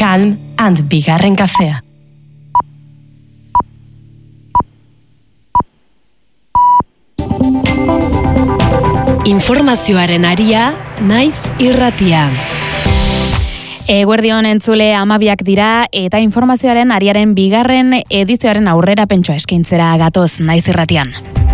Calm and bigarren kafea. Informazioaren aria, naiz irratia. Eguerdion entzule 12 dira eta informazioaren ariaren bigarren edizioaren aurrera pentsoa eskaintzera gatoz naiz irratian.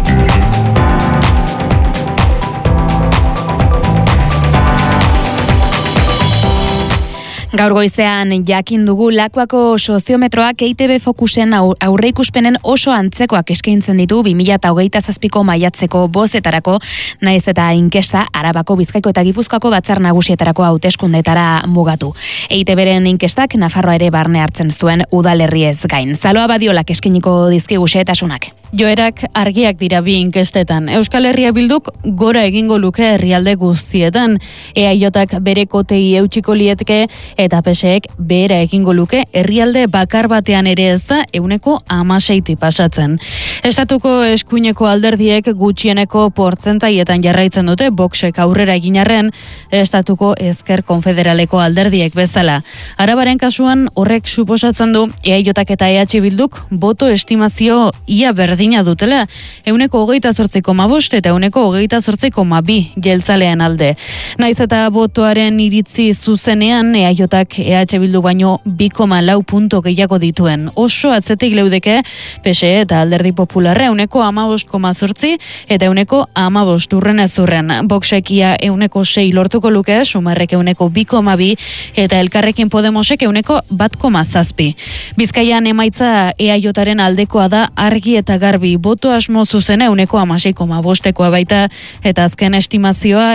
Gaur goizean jakin dugu Lakuako soziometroak EITB Fokusen aurreikuspenen oso antzekoak eskaintzen ditu 2027ko maiatzeko bozetarako, naiz eta inkesta Arabako, Bizkaiko eta Gipuzkoako batzar nagusietarako hauteskundetara mugatu. EITBren inkestak Nafarroa ere barne hartzen zuen udalerriez gain. Zaloa Badiolak eskainiko dizkigu xehetasunak. Joerak argiak dira bi inkestetan. Euskal Herria Bilduk gora egingo luke herrialde guztietan. EAJak bere kotei eutsiko lieteke eta PSek behera egingo luke herrialde bakar batean ere ez da 16 pasatzen. Estatuko eskuineko alderdiek gutxieneko portzentaietan jarraitzen dute, Voxek aurrera egin arren, Estatuko Ezker Konfederaleko alderdiek bezala. Arabaren kasuan horrek suposatzen du EAJak eta EH Bilduk boto estimazio ia berdina dutela, 28,5 eta 28,2 jeltzalean alde. Naiz eta botoaren iritzi zuzenean EAJak EH Bildu baino 2,4 punto gehiago dituen. Oso atzetik leudeke PSE eta Alderdi Popularra 15,8 eta 15 urren ezurren. Voxekia 6 lortuko luke, Sumarrek 2,2 eta Elkarrekin Podemosek 1,7. Bizkaian emaitza EAJaren aldekoa da argi eta garbi, boto asmo zuzena 16,5 baita eta azken estimazioa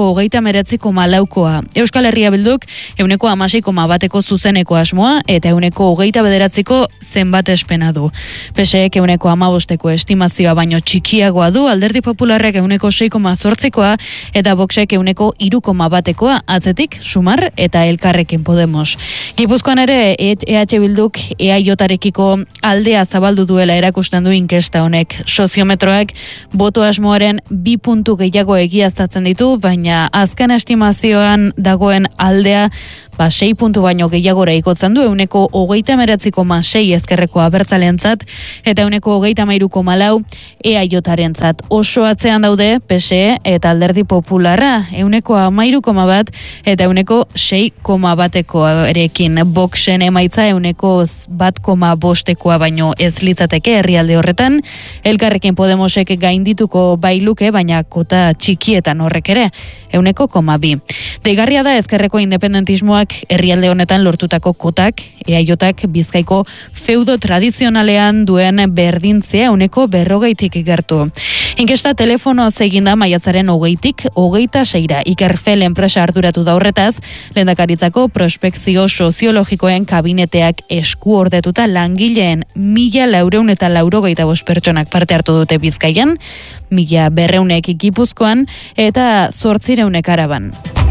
29,4. Euskal Herria Bilduk 16,1 zuzeneko asmoa eta 29ko zenbat espena du. PSek 15ko estimazioa baino txikiagoa du, Alderdi Popularrek 6,8 eta Voxek 3,1 atzetik Sumar eta Elkarrekin Podemos. Gipuzkoan ere EH Bilduk EAJarekiko aldea zabaldu duela erakusten du inkesta honek. Soziometroak boto asmoaren 2 puntu gehiago egiaztatzen ditu, baina azken estimazioan dagoen aldea 6 puntu baino gehiagora ikotzen du, 29,6 ezkerreko abertzaleentzat eta 29,4 EAJarentzat. Oso atzean daude PSE eta Alderdi Popularra, 13,1 eta 6,1 erekin. Voxen emaitza 1,5 baino ez litzateke herrialde horretan. Elkarrekin Podemosek gaindituko bailuke, baina kota txikietan horrek ere 1,2. Deigarria da ezkerreko independentismoak herrialde honetan lortutako kotak, EAJak Bizkaiko feudo tradizionalean duen berdintzea 40tik gertu. Inkesta telefonoz eginda maiatzaren 20tik 26ra. Ikerfel enpresa arduratu da horretaz, lehendakaritzako prospekzio soziologikoen kabineteak esku ordetuta langileen 1.485 pertsonak parte hartu dute Bizkaian, 1.200 Gipuzkoan eta 800 Araban.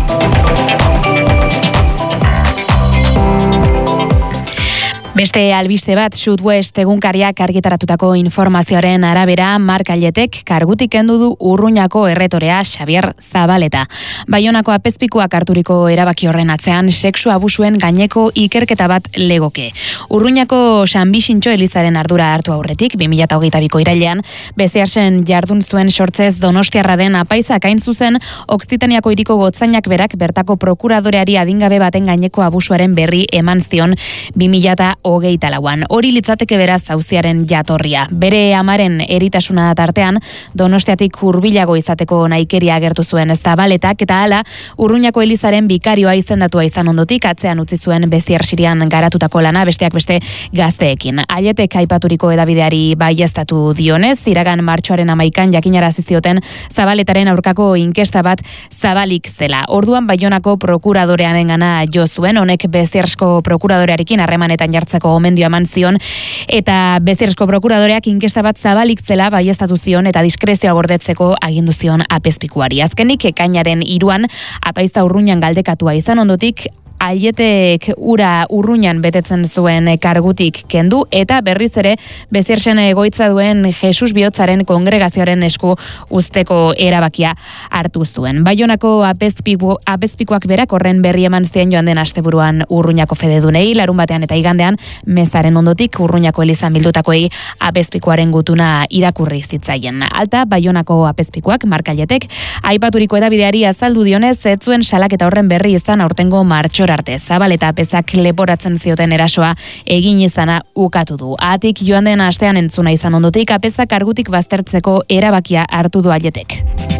Beste albiste bat, Southwest egunkariak argitaratutako informazioaren arabera, Mark Alletek kargutik kendu du Urruñako erretorea Xabier Zabaleta. Baionako apezpikuak harturiko erabaki horren atzean sexu abusuen gaineko ikerketa bat legoke. Urruñako San Bixintxo Elizaren ardura hartu aurretik, 2022ko irailean, Bezearsen jardun zuen sortzez Donostiarra den apaizak hain zuzen, Okzitaniako hiriko gotzainak berak bertako prokuradoreari adingabe baten gaineko abusuaren berri eman zion 2024an. Hori litzateke beraz auziaren jatorria. Bere amaren eritasuna tartean, Donostiatik hurbilago izateko nahikeria agertu zuen Zabaletak eta hala, Urruñako Elizaren bikarioa izendatua izan ondotik atzean utzi zuen Beziar Sirian garatutako lana besteak beste gazteekin. Aietek aipaturiko edabideari baieztatu dionez, iragan martxoaren 11an jakinarazi zioten Zabaletaren aurkako inkesta bat zabalik zela. Orduan Baionako prokuradorearengana jo zuen, honek Beziarsko prokuradorearekin harremanetan jartzeko gomendioa eman zion eta Beziarsko prokuradoreak inkesta bat zabalik zela baieztatu zion eta diskrezioa gordetzeko agindu zion apezpikuari. Azkenik ekainaren 3an apaizta Urruñan galdekatua izan ondotik Ailetek ura urruñan betetzen zuen kargutik kendu eta berriz ere Beziersen egoitza duen Jesus Bihotzaren kongregazioaren esku uzteko erabakia hartu zuen. Baionako apezpikuak berak horren berri eman zien joan den asteburuan Urruñako fededunei, larun batean eta igandean mezaren ondotik Urruñako elizan bildutakoei apezpikuaren gutuna irakurri zitzaien. Alta, Baionako apezpikuak, Markailetek, aipaturiko edabideari azaldu dionez, ez zuen salaketa horren berri izan aurtengo martxor arte. Zabal eta apezak leporatzen zioten erasoa egin izana ukatu du. Atik joan den astean entzuna izan ondotik, apezak kargutik baztertzeko erabakia hartu du Ailetek.